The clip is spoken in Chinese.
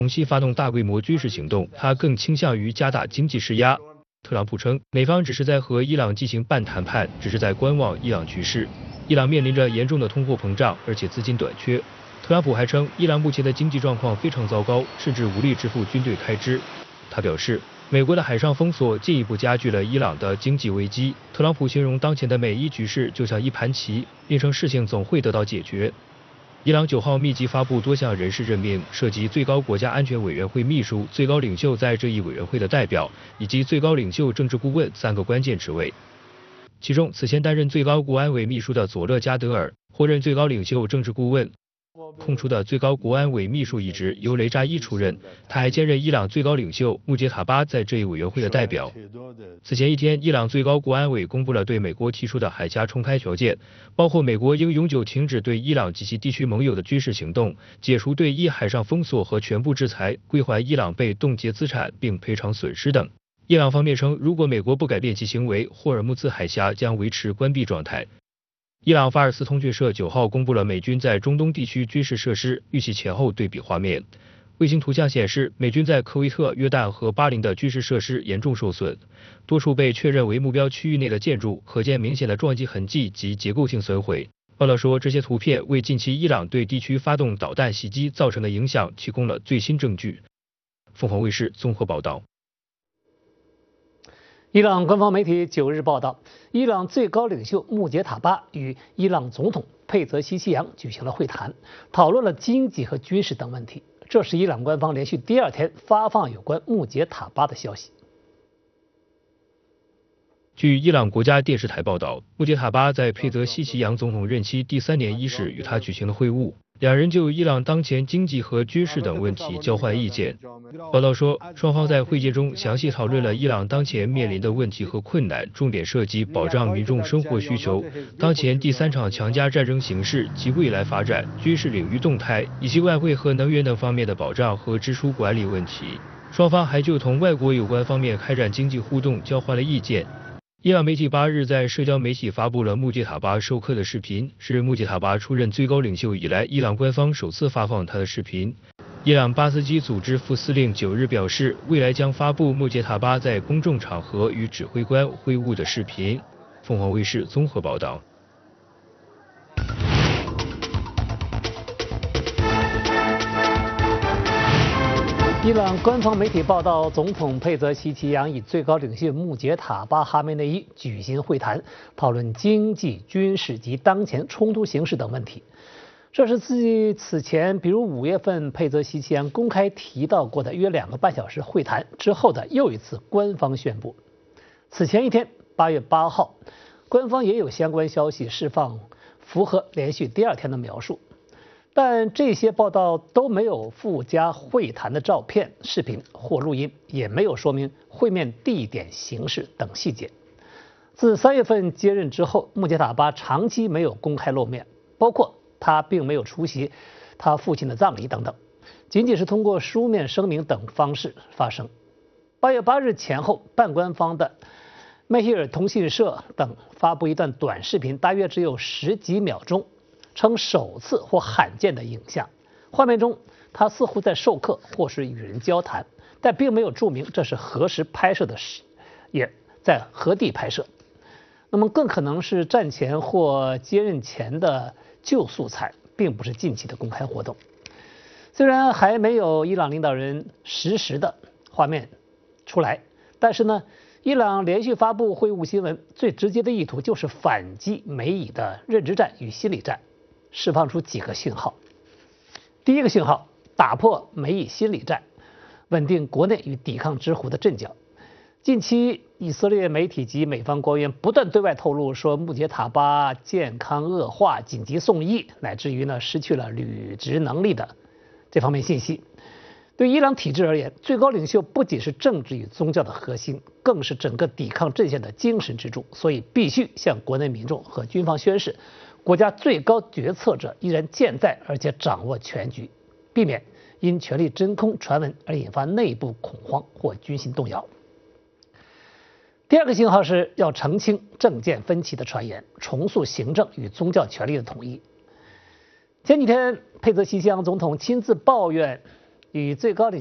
同期发动大规模军事行动，他更倾向于加大经济施压。特朗普称，美方只是在和伊朗进行半谈判，只是在观望伊朗局势。伊朗面临着严重的通货膨胀，而且资金短缺。特朗普还称，伊朗目前的经济状况非常糟糕，甚至无力支付军队开支。他表示，美国的海上封锁进一步加剧了伊朗的经济危机。特朗普形容当前的美伊局势就像一盘棋，并称事情总会得到解决。伊朗9号密集发布多项人事任命，涉及最高国家安全委员会秘书、最高领袖在这一委员会的代表，以及最高领袖政治顾问3个关键职位。其中，此前担任最高国安委秘书的佐勒加德尔获任最高领袖政治顾问。空出的最高国安委秘书一职由雷扎伊出任，他还兼任伊朗最高领袖穆杰塔巴在这一委员会的代表。此前一天，伊朗最高国安委公布了对美国提出的海峡重开条件，包括美国应永久停止对伊朗及其地区盟友的军事行动，解除对伊海上封锁和全部制裁，归还伊朗被冻结资产并赔偿损失等。伊朗方面称，如果美国不改变其行为，霍尔木兹海峡将维持关闭状态。伊朗法尔斯通讯社9号公布了美军在中东地区军事设施预期前后对比画面。卫星图像显示，美军在科威特、约旦和巴林的军事设施严重受损，多处被确认为目标区域内的建筑可见明显的撞击痕迹及结构性损毁。报道说，这些图片为近期伊朗对地区发动导弹袭击造成的影响提供了最新证据。凤凰卫视综合报道。 伊朗官方媒体9日报道，伊朗最高领袖穆杰塔巴与伊朗总统佩泽西奇扬举行了会谈，讨论了经济和军事等问题。这是伊朗官方连续第2天发放有关穆杰塔巴的消息。 据伊朗国家电视台报道，穆杰塔巴在佩泽西奇扬总统任期第3年伊始与他举行了会晤，两人就伊朗当前经济和军事等问题交换意见。报道说，双方在会见中详细讨论了伊朗当前面临的问题和困难，重点涉及保障民众生活需求、当前第3场强加战争形势及未来发展、军事领域动态，以及外汇和能源等方面的保障和支出管理问题。双方还就同外国有关方面开展经济互动交换了意见。伊朗媒体8日在社交媒体发布了穆杰塔巴授课的视频，是穆杰塔巴出任最高领袖以来，伊朗官方首次发放他的视频。伊朗巴斯基组织副司令9日表示，未来将发布穆杰塔巴在公众场合与指挥官会晤的视频。凤凰卫视综合报道。 伊朗官方媒体报道，总统佩泽西奇扬与最高领袖穆杰塔巴哈梅内伊举行会谈，讨论经济、军事及当前冲突形势等问题。这是继此前，比如5月份佩泽西奇扬公开提到过的约2个半小时会谈之后的又一次官方宣布。此前一天，8月8号，官方也有相关消息释放，符合连续第2天的描述。但这些报道都没有附加会谈的照片、视频或录音，也没有说明会面地点、形式等细节。自3月份接任之后，穆杰塔巴长期没有公开露面，包括他并没有出席他父亲的葬礼等等，仅仅是通过书面声明等方式发生。8月8日前后，半官方的梅希尔通讯社等发布一段短视频，大约只有10几秒钟。称首次或罕见的影像，画面中他似乎在授课或是与人交谈，但并没有注明这是何时拍摄的，也在何地拍摄。那么更可能是战前或接任前的旧素材，并不是近期的公开活动。虽然还没有伊朗领导人实时的画面出来，但是呢，伊朗连续发布会晤新闻，最直接的意图就是反击美以的认知战与心理战。释放出几个信号。第一个信号，打破美以心理战，稳定国内与抵抗之湖的阵脚。近期以色列媒体及美方官员不断对外透露说，穆杰塔巴健康恶化，紧急送医，乃至于失去了履职能力的这方面信息。对伊朗体制而言，最高领袖不仅是政治与宗教的核心，更是整个抵抗阵线的精神支柱，所以必须向国内民众和军方宣示，国家最高决策者依然健在，而且掌握全局，避免因权力真空传闻而引发内部恐慌或军心动摇。第二个信号是要澄清政见分歧的传言，重塑行政与宗教权力的统一。前几天，佩泽西奇扬总统亲自抱怨与最高领